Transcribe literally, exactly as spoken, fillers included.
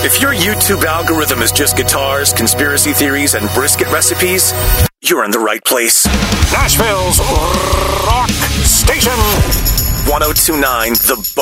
If your YouTube algorithm is just guitars, conspiracy theories, and brisket recipes, you're in the right place. Nashville's Rock Station. ten twenty-nine The